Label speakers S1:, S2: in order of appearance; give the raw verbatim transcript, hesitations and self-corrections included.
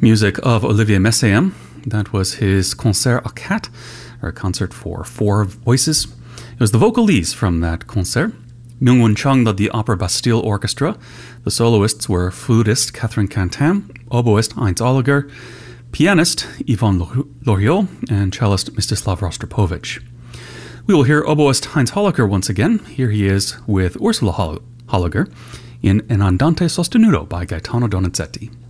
S1: Music of Olivier Messiaen. That was his Concert à quatre, or a concert for four voices. It was the vocalese from that concert. Myung-Whun Chung led the Opera Bastille Orchestra. The soloists were flutist Catherine Quentin, oboist Heinz Oliger, pianist Yvonne Loriot, and cellist Mstislav Rostropovich. We will hear oboist Heinz Hollacher once again. Here he is with Ursula Hollacher in An Andante Sostenuto by Gaetano Donizetti.